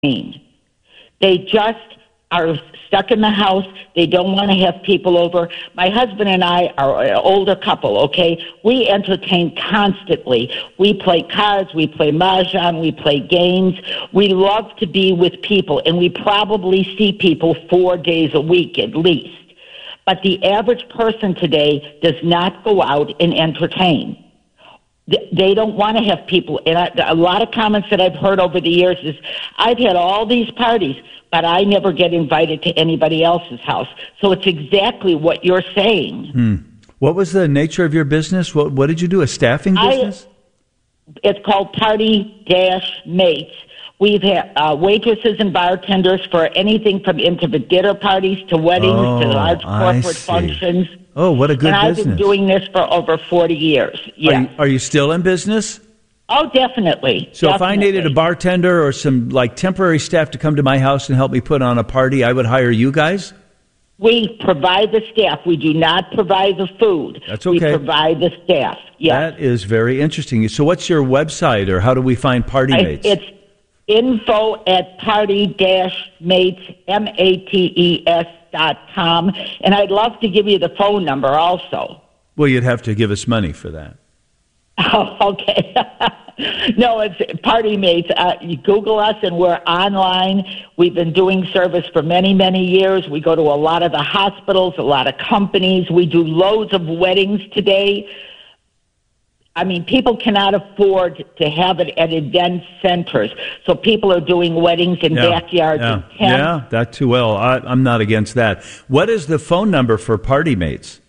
They just are stuck in the house. They don't want to have people over. My husband and I are an older couple, okay? We entertain constantly. We play cards, we play mahjong, we play games. We love to be with people, and we probably see people 4 days a week at least. But the average person today does not go out and entertain. They don't want to have people. And a lot of comments that I've heard over the years is, I've had all these parties, but I never get invited to anybody else's house. So it's exactly what you're saying. What was the nature of your business? What did you do, a staffing business? It's called Party-Mates. We've had waitresses and bartenders for anything from intimate dinner parties to weddings to large corporate functions. Oh, what a good business. And I've been doing this for over 40 years. Yeah. Are you still in business? Oh, definitely. So if I needed a bartender or some temporary staff to come to my house and help me put on a party, I would hire you guys? We provide the staff. We do not provide the food. That's okay. We provide the staff. Yes. That is very interesting. So what's your website, or how do we find Party-Mates? It's info@party-mates, MATES.com. And I'd love to give you the phone number also. Well, you'd have to give us money for that. Oh, okay. No, it's Party-Mates. You Google us, and we're online. We've been doing service for many, many years. We go to a lot of the hospitals, a lot of companies. We do loads of weddings today. I mean, people cannot afford to have it at event centers. So people are doing weddings in backyards. Yeah, that too well. I'm not against that. What is the phone number for Party-Mates?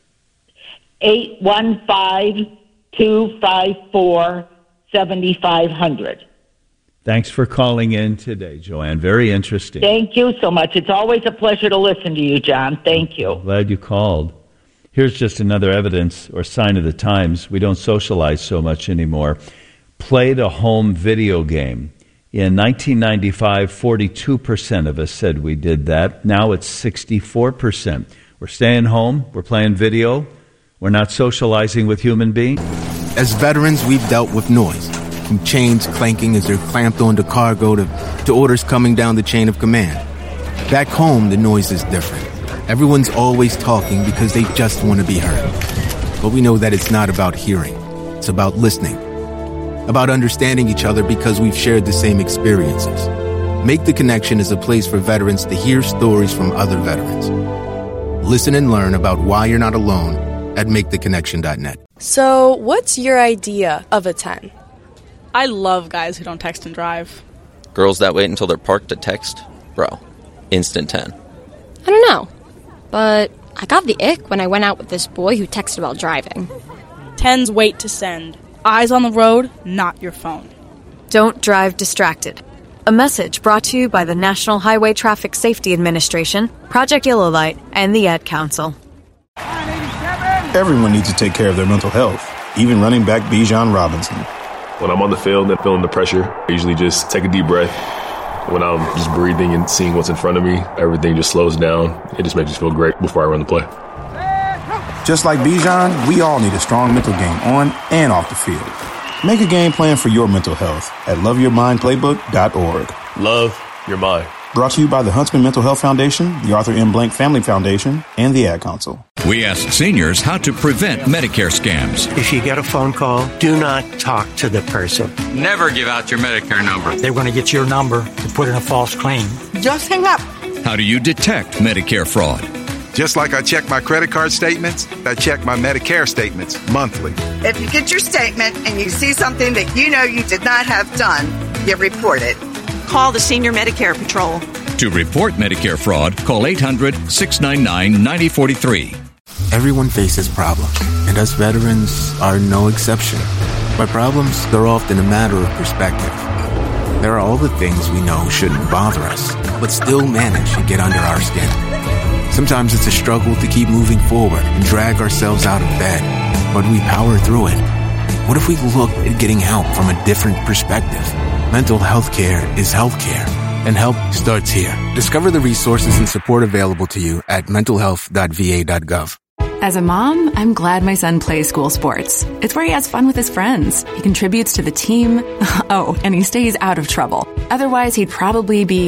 815-254-7500. Thanks for calling in today, Joanne. Very interesting. Thank you so much. It's always a pleasure to listen to you, John. Thank you. Glad you called. Here's just another evidence or sign of the times. We don't socialize so much anymore. Played a home video game. In 1995, 42% of us said we did that. Now it's 64%. We're staying home. We're playing video. We're not socializing with human beings. As veterans, we've dealt with noise, from chains clanking as they're clamped onto cargo to orders coming down the chain of command. Back home, the noise is different. Everyone's always talking because they just want to be heard. But we know that it's not about hearing. It's about listening. About understanding each other because we've shared the same experiences. Make the Connection is a place for veterans to hear stories from other veterans. Listen and learn about why you're not alone at maketheconnection.net. So, what's your idea of a 10? I love guys who don't text and drive. Girls that wait until they're parked to text? Bro, instant 10. I don't know, but I got the ick when I went out with this boy who texted while driving. 10s wait to send. Eyes on the road, not your phone. Don't drive distracted. A message brought to you by the National Highway Traffic Safety Administration, Project Yellow Light, and the Ad Council. Everyone needs to take care of their mental health, even running back Bijan Robinson. When I'm on the field and feeling the pressure, I usually just take a deep breath. When I'm just breathing and seeing what's in front of me, everything just slows down. It just makes me feel great before I run the play. Just like Bijan, we all need a strong mental game on and off the field. Make a game plan for your mental health at loveyourmindplaybook.org. Love your mind. Brought to you by the Huntsman Mental Health Foundation, the Arthur M. Blank Family Foundation, and the Ad Council. We asked seniors how to prevent Medicare scams. If you get a phone call, do not talk to the person. Never give out your Medicare number. They're going to get your number to put in a false claim. Just hang up. How do you detect Medicare fraud? Just like I check my credit card statements, I check my Medicare statements monthly. If you get your statement and you see something that you know you did not have done, you report it. Call the Senior Medicare Patrol. To report Medicare fraud, call 800-699-9043. Everyone faces problems, and us veterans are no exception. But problems, they're often a matter of perspective. There are all the things we know shouldn't bother us, but still manage to get under our skin. Sometimes it's a struggle to keep moving forward and drag ourselves out of bed, but we power through it. What if we looked at getting help from a different perspective? Mental health care is health care, and help starts here. Discover the resources and support available to you at mentalhealth.va.gov. As a mom, I'm glad my son plays school sports. It's where he has fun with his friends. He contributes to the team. Oh, and he stays out of trouble. Otherwise, he'd probably be